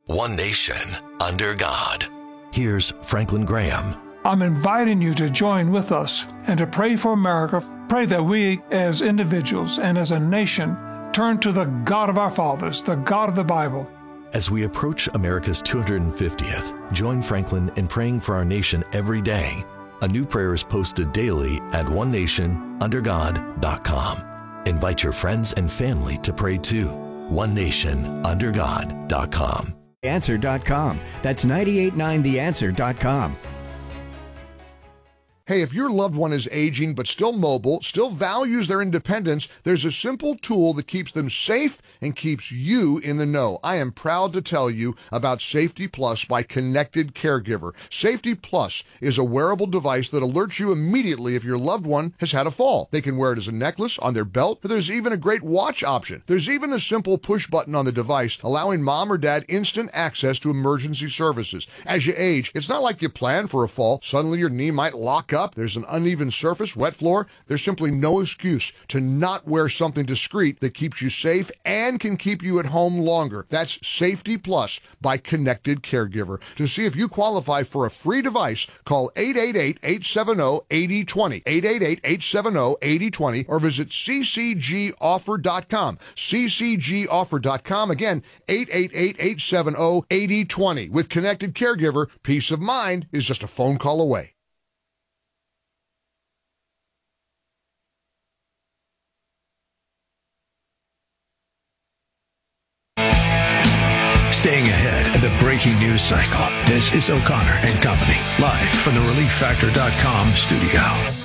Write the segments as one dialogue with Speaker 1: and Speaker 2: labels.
Speaker 1: One nation, under God. Here's Franklin Graham.
Speaker 2: I'm inviting you to join with us and to pray for America. Pray that we, as individuals and as a nation, turn to the God of our fathers, the God of the Bible.
Speaker 1: As we approach America's 250th, join Franklin in praying for our nation every day. A new prayer is posted daily at onenationundergod.com. Invite your friends and family to pray too. onenationundergod.com.
Speaker 3: Answer.com. That's 989theanswer.com.
Speaker 4: Hey, if your loved one is aging but still mobile, still values their independence, there's a simple tool that keeps them safe and keeps you in the know. I am proud to tell you about Safety Plus by Connected Caregiver. Safety Plus is a wearable device that alerts you immediately if your loved one has had a fall. They can wear it as a necklace, on their belt, or there's even a great watch option. There's even a simple push button on the device allowing mom or dad instant access to emergency services. As you age, it's not like you plan for a fall. Suddenly your knee might lock up, there's an uneven surface, wet floor. There's simply no excuse to not wear something discreet that keeps you safe and can keep you at home longer. That's Safety Plus by Connected Caregiver. To see if you qualify for a free device, call 888-870-8020, 888-870-8020, or visit ccgoffer.com, ccgoffer.com. Again, 888-870-8020. With Connected Caregiver, peace of mind is just a phone call away.
Speaker 5: Staying ahead of the breaking news cycle. This is O'Connor and Company, live from the ReliefFactor.com studio.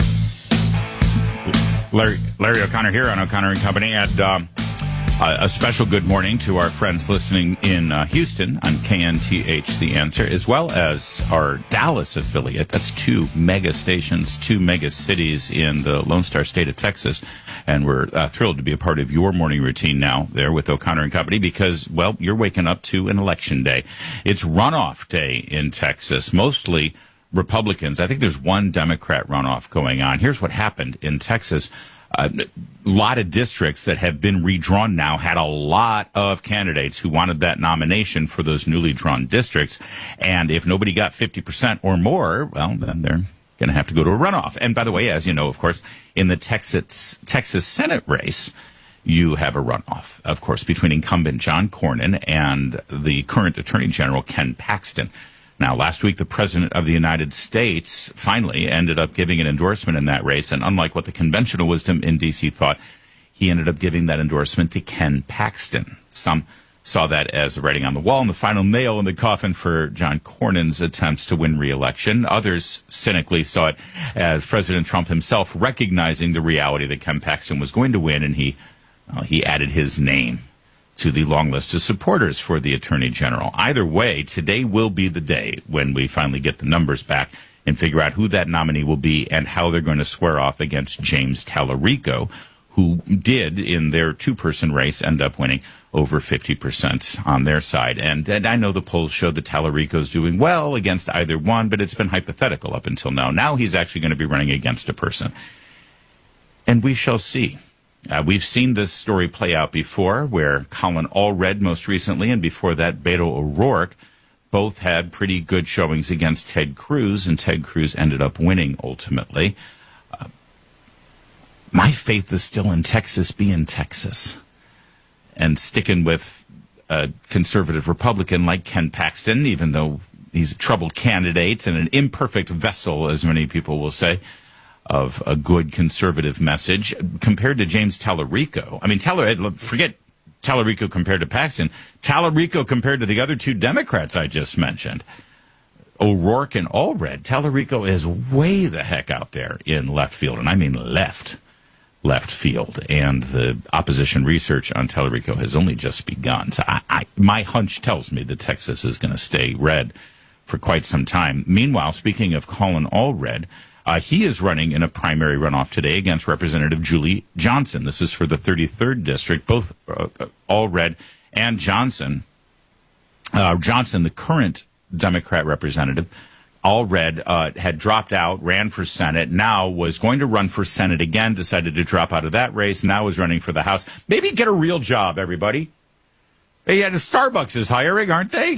Speaker 6: Larry O'Connor here on O'Connor and Company, and a special good morning to our friends listening in Houston on KNTH The Answer, as well as our Dallas affiliate. That's two mega stations, two mega cities in the Lone Star State of Texas. And we're thrilled to be a part of your morning routine now there with O'Connor and Company because, well, you're waking up to an election day. It's runoff day in Texas, mostly Republicans. I think there's one Democrat runoff going on. Here's what happened in Texas. A lot of districts that have been redrawn now had a lot of candidates who wanted that nomination for those newly drawn districts. And if nobody got 50% or more, well, then they're going to have to go to a runoff. And by the way, as you know, of course, in the Texas Senate race, you have a runoff, of course, between incumbent John Cornyn and the current Attorney General, Ken Paxton. Now, last week, the President of the United States finally ended up giving an endorsement in that race. And unlike what the conventional wisdom in D.C. thought, he ended up giving that endorsement to Ken Paxton. Some saw that as a writing on the wall and the final nail in the coffin for John Cornyn's attempts to win re-election. Others cynically saw it as President Trump himself recognizing the reality that Ken Paxton was going to win, and he added his name to the long list of supporters for the Attorney General. Either way, today will be the day when we finally get the numbers back and figure out who that nominee will be and how they're going to square off against James Tallarico, who did, in their two-person race, end up winning over 50% on their side. And I know the polls showed that Tallarico's doing well against either one, but it's been hypothetical up until now. Now he's actually going to be running against a person. And we shall see. We've seen this story play out before, where Colin Allred most recently, and before that, Beto O'Rourke, both had pretty good showings against Ted Cruz, and Ted Cruz ended up winning ultimately. My faith is still in Texas being Texas and sticking with a conservative Republican like Ken Paxton, even though he's a troubled candidate and an imperfect vessel, as many people will say, of a good conservative message compared to James Tallarico. I mean, forget Tallarico compared to Paxton. Tallarico compared to the other two Democrats I just mentioned, O'Rourke and Allred. Tallarico is way the heck out there in left field, and I mean left field. And the opposition research on Tallarico has only just begun. So my hunch tells me that Texas is going to stay red for quite some time. Meanwhile, speaking of Colin Allred, he is running in a primary runoff today against Representative Julie Johnson. This is for the 33rd District. Both Allred and Johnson, the current Democrat representative, Allred had dropped out, ran for Senate, now was going to run for Senate again, decided to drop out of that race, now is running for the House. Maybe get a real job, everybody. Yeah, the Starbucks is hiring, aren't they?